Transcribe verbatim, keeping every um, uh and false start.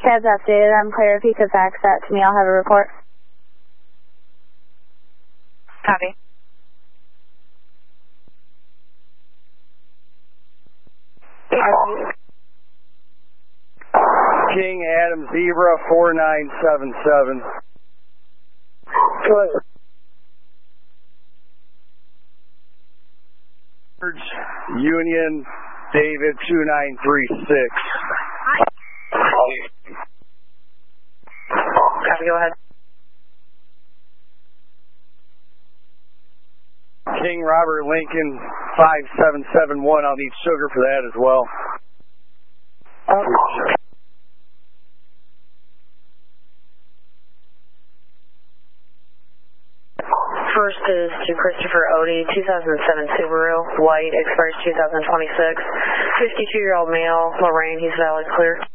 Tab's updated. I'm clear. If you could fax that to me, I'll have a report. Copy. King Adam Zebra four nine seven seven. Good. Union David two nine three six. Copy, go ahead. King Robert Lincoln five seven seven one. I'll need sugar for that as well. Oh. First is to Christopher Odie, two thousand seven Subaru, white, expires two thousand twenty-six. fifty-two-year-old male, Lorraine, he's valid, clear.